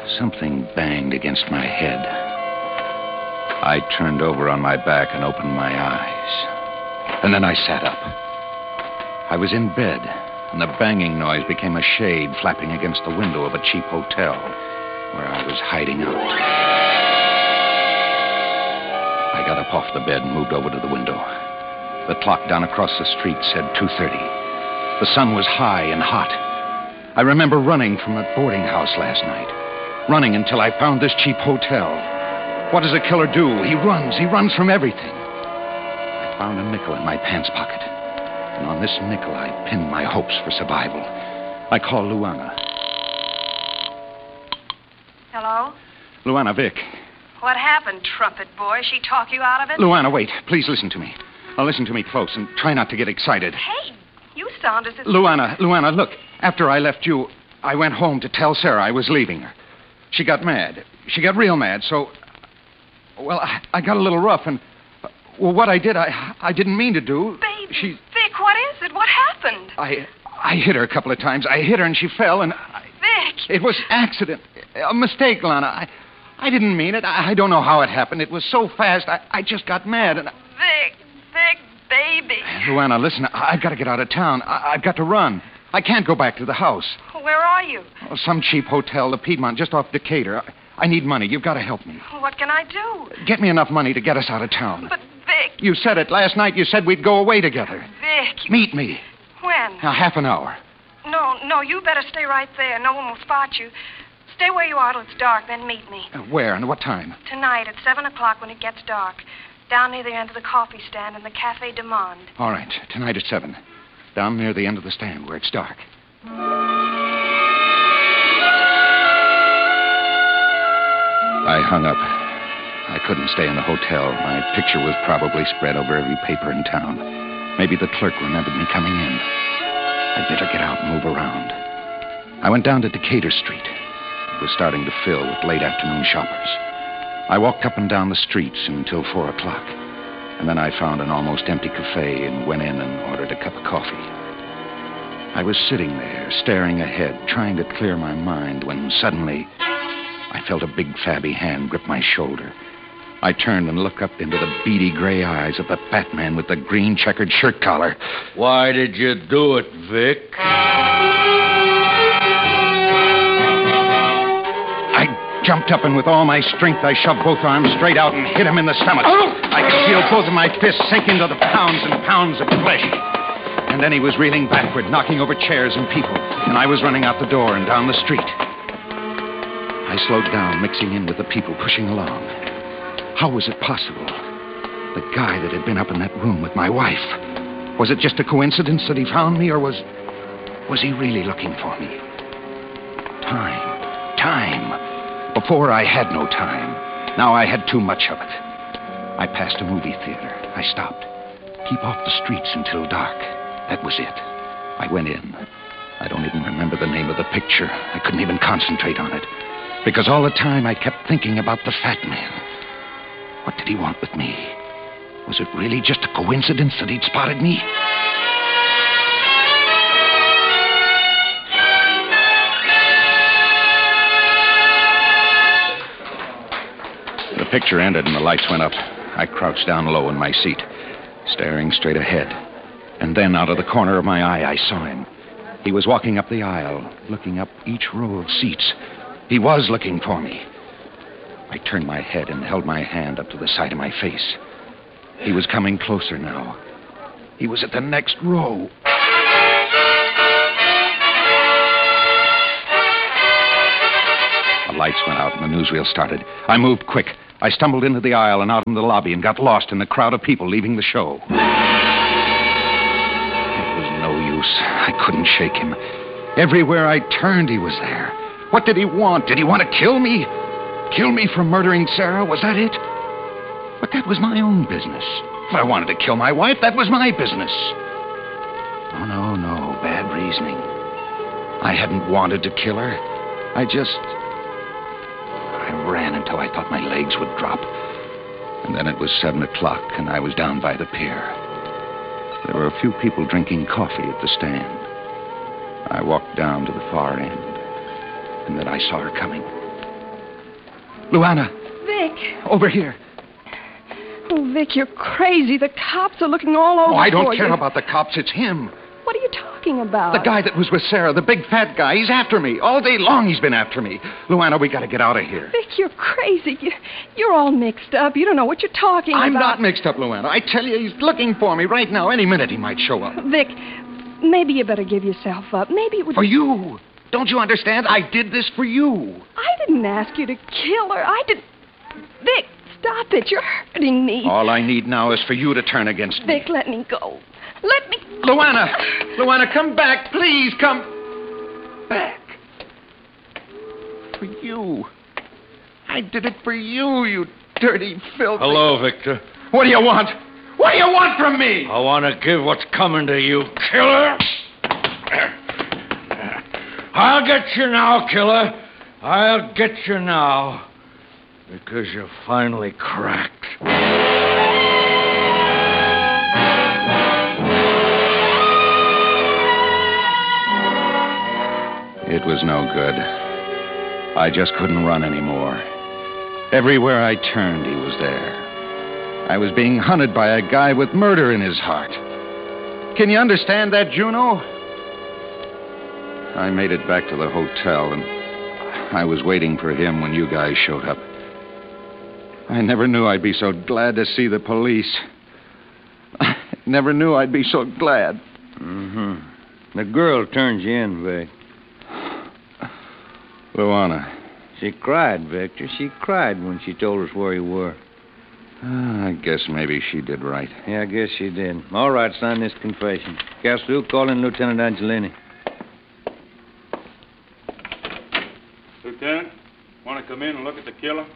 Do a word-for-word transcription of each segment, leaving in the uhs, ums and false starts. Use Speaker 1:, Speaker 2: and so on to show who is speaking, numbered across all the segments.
Speaker 1: Something banged against my head. I turned over on my back and opened my eyes. And then I sat up. I was in bed, and the banging noise became a shade flapping against the window of a cheap hotel where I was hiding out. I got up off the bed and moved over to the window. The clock down across the street said two thirty. The sun was high and hot. I remember running from a boarding house last night. Running until I found this cheap hotel. What does a killer do? He runs. He runs from everything. I found a nickel in my pants pocket. And on this nickel, I pinned my hopes for survival. I called Luana.
Speaker 2: Hello?
Speaker 1: Luana, Vic.
Speaker 2: What happened, trumpet boy? She talk you out of it?
Speaker 1: Luana, wait. Please listen to me. Now listen to me close and try not to get excited.
Speaker 2: Hey, you sound as if...
Speaker 1: Luana, Luana, look. After I left you, I went home to tell Sarah I was leaving her. She got mad. She got real mad, so... Well, I, I got a little rough, and... Uh, well, what I did, I I didn't mean to do.
Speaker 2: Baby,
Speaker 1: she...
Speaker 2: Vic, what is it? What happened?
Speaker 1: I I hit her a couple of times. I hit her, and she fell, and... I,
Speaker 2: Vic!
Speaker 1: It was accident. A mistake, Lana. I, I didn't mean it. I, I don't know how it happened. It was so fast, I, I just got mad, and... I...
Speaker 2: Vic, Vic, baby.
Speaker 1: Luana, listen, I, I've got to get out of town. I, I've got to run. I can't go back to the house.
Speaker 2: Where are you?
Speaker 1: Oh, some cheap hotel, the Piedmont, just off Decatur. I, I need money. You've got to help me.
Speaker 2: What can I do?
Speaker 1: Get me enough money to get us out of town.
Speaker 2: But, Vic...
Speaker 1: You said it. Last night you said we'd go away together.
Speaker 2: Vic...
Speaker 1: Meet me.
Speaker 2: When?
Speaker 1: Now, half an hour.
Speaker 2: No, no, you better stay right there. No one will spot you. Stay where you are till it's dark, then meet me.
Speaker 1: Uh, where and what time?
Speaker 2: Tonight at seven o'clock when it gets dark. Down near the end of the coffee stand in the Cafe du Monde.
Speaker 1: All right. Tonight at seven. Down near the end of the stand where it's dark. I hung up. I couldn't stay in the hotel. My picture was probably spread over every paper in town. Maybe the clerk remembered me coming in. I'd better get out and move around. I went down to Decatur Street. It was starting to fill with late afternoon shoppers. I walked up and down the streets until four o'clock. And then I found an almost empty cafe and went in and ordered a cup of coffee. I was sitting there, staring ahead, trying to clear my mind, when suddenly I felt a big, flabby hand grip my shoulder. I turned and looked up into the beady gray eyes of the fat man with the green checkered shirt collar.
Speaker 3: Why did you do it, Vic?
Speaker 1: I jumped up, and with all my strength, I shoved both arms straight out and hit him in the stomach. I could feel both of my fists sink into the pounds and pounds of flesh. And then he was reeling backward, knocking over chairs and people, and I was running out the door and down the street. I slowed down, mixing in with the people pushing along. How was it possible? The guy that had been up in that room with my wife. Was it just a coincidence that he found me, or was... was he really looking for me? Time. Time. Before I had no time. Now I had too much of it. I passed a movie theater. I stopped. Keep off the streets until dark. That was it. I went in. I don't even remember the name of the picture. I couldn't even concentrate on it. Because all the time I kept thinking about the fat man. What did he want with me? Was it really just a coincidence that he'd spotted me? The picture ended and the lights went up. I crouched down low in my seat, staring straight ahead. And then out of the corner of my eye, I saw him. He was walking up the aisle, looking up each row of seats. He was looking for me. I turned my head and held my hand up to the side of my face. He was coming closer now. He was at the next row. The lights went out and the newsreel started. I moved quick. I stumbled into the aisle and out into the lobby and got lost in the crowd of people leaving the show. It was no use. I couldn't shake him. Everywhere I turned, he was there. What did he want? Did he want to kill me? Kill me for murdering Sarah? Was that it? But that was my own business. If I wanted to kill my wife, that was my business. Oh, no, no. Bad reasoning. I hadn't wanted to kill her. I just... I ran until I thought my legs would drop. And then it was seven o'clock, and I was down by the pier. There were a few people drinking coffee at the stand. I walked down to the far end, and then I saw her coming. Luana,
Speaker 2: Vic.
Speaker 1: over here.
Speaker 2: Oh, Vic, you're crazy. The cops are looking all over
Speaker 1: Oh, I
Speaker 2: for
Speaker 1: don't care
Speaker 2: you.
Speaker 1: about the cops. It's him.
Speaker 2: What are you talking about?
Speaker 1: The guy that was with Sarah, the big fat guy. He's after me. All day long he's been after me. Luana, we got to get out of here.
Speaker 2: Vic, you're crazy. You, you're all mixed up. You don't know what you're talking
Speaker 1: I'm
Speaker 2: about.
Speaker 1: not mixed up, Luana. I tell you, he's looking for me right now. Any minute he might show up.
Speaker 2: Vic, maybe you better give yourself up. Maybe it would...
Speaker 1: For you. Don't you understand? I did this for you.
Speaker 2: I didn't ask you to kill her. I did... Vic, stop it. You're hurting me.
Speaker 1: All I need now is for you to turn against me.
Speaker 2: Vic, let me go. Let me...
Speaker 1: Luana! Luana, come back. Please, come back. For you. I did it for you, you dirty, filthy...
Speaker 3: Hello, Victor.
Speaker 1: What do you want? What do you want from me?
Speaker 3: I want to give what's coming to you, killer. I'll get you now, killer. I'll get you now. Because you're finally cracked.
Speaker 1: It was no good. I just couldn't run anymore. Everywhere I turned, he was there. I was being hunted by a guy with murder in his heart. Can you understand that, Juno? I made it back to the hotel, and I was waiting for him when you guys showed up. I never knew I'd be so glad to see the police. I never knew I'd be so glad.
Speaker 4: Mm-hmm. The girl turned you in, Vic.
Speaker 1: Luana.
Speaker 4: She cried, Victor. She cried when she told us where you were.
Speaker 1: Uh, I guess maybe she did right.
Speaker 4: Yeah, I guess she did. All right, sign this confession. Castro, call in Lieutenant Angelini.
Speaker 5: Lieutenant, want to come in and look at the killer?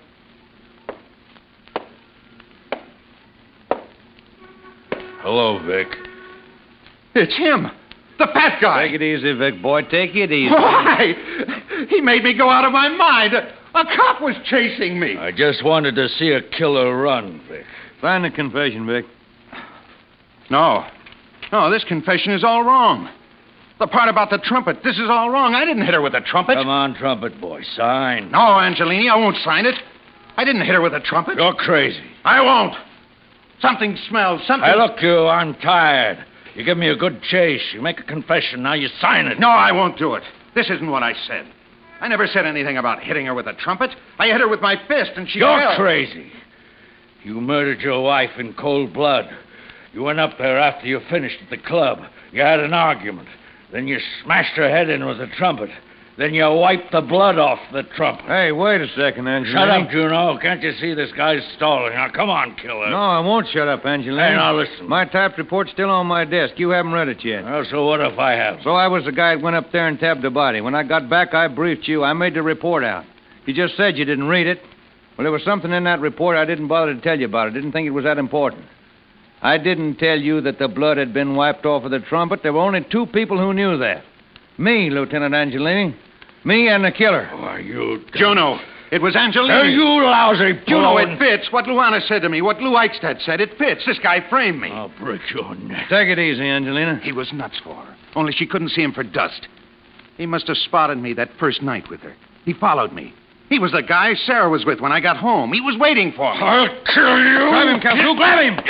Speaker 3: Hello, Vic.
Speaker 1: It's him. The fat guy.
Speaker 4: Take it easy, Vic, boy. Take it easy.
Speaker 1: Why? He made me go out of my mind. A cop was chasing me.
Speaker 3: I just wanted to see a killer run, Vic.
Speaker 4: Sign the confession, Vic.
Speaker 1: No. No, this confession is all wrong. The part about the trumpet, this is all wrong. I didn't hit her with a trumpet.
Speaker 3: Come on, trumpet boy, sign.
Speaker 1: No, Angelini, I won't sign it. I didn't hit her with a trumpet.
Speaker 3: You're crazy.
Speaker 1: I won't. Something smells. Something...
Speaker 3: Hey, look, you, I'm tired. You give me a good chase. You make a confession. Now you sign it.
Speaker 1: No, I won't do it. This isn't what I said. I never said anything about hitting her with a trumpet. I hit her with my fist, and she
Speaker 3: You're
Speaker 1: fell.
Speaker 3: crazy. You murdered your wife in cold blood. You went up there after you finished at the club. You had an argument. Then you smashed her head in with a trumpet. Then you wiped the blood off the trumpet.
Speaker 4: Hey, wait a second, Angelini.
Speaker 3: Shut up, Juno. Can't you see this guy's stalling? Now, come on, killer.
Speaker 4: No, I won't shut up, Angelini.
Speaker 3: Hey, now listen.
Speaker 4: My typed report's still on my desk. You haven't read it yet.
Speaker 3: Well, so what if I have?
Speaker 4: So I was the guy that went up there and tabbed the body. When I got back, I briefed you. I made the report out. You just said you didn't read it. Well, there was something in that report I didn't bother to tell you about. I didn't think it was that important. I didn't tell you that the blood had been wiped off of the trumpet. There were only two people who knew that. Me, Lieutenant Angelini. Me and the killer.
Speaker 3: Why, you...
Speaker 1: Juno, it was Angelini.
Speaker 3: Hey, you lousy
Speaker 1: Juno,
Speaker 3: blowing-
Speaker 1: it fits. What Luana said to me, what Lou Eichstadt said, it fits. This guy framed me.
Speaker 3: I'll break your neck.
Speaker 4: Take it easy, Angelina.
Speaker 1: He was nuts for her. Only she couldn't see him for dust. He must have spotted me that first night with her. He followed me. He was the guy Sarah was with when I got home. He was waiting for me.
Speaker 3: I'll kill you.
Speaker 4: Grab him, Castro. Grab him.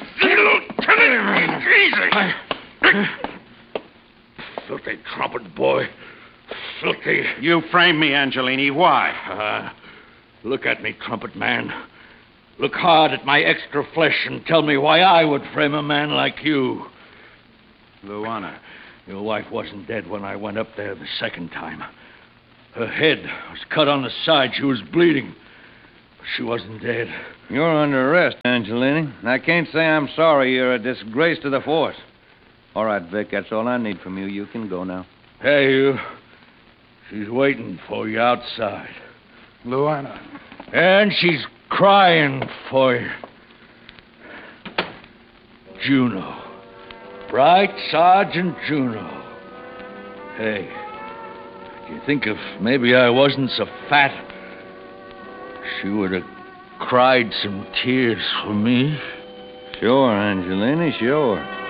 Speaker 3: Easy. Filthy trumpet boy. Filthy.
Speaker 1: You framed me, Angelini. Why?
Speaker 3: Uh, look at me, trumpet man. Look hard at my extra flesh and tell me why I would frame a man like you.
Speaker 1: Luana.
Speaker 3: Your wife wasn't dead when I went up there the second time. Her head was cut on the side. She was bleeding. But she wasn't dead.
Speaker 4: You're under arrest, Angelini. I can't say I'm sorry. You're a disgrace to the force. All right, Vic, that's all I need from you. You can go now.
Speaker 3: Hey, you. She's waiting for you outside.
Speaker 1: Luana.
Speaker 3: And she's crying for you. Juno. Bright Sergeant Juno. Hey, do you think if maybe I wasn't so fat, she would have cried some tears for me?
Speaker 4: Sure, Angelini, sure.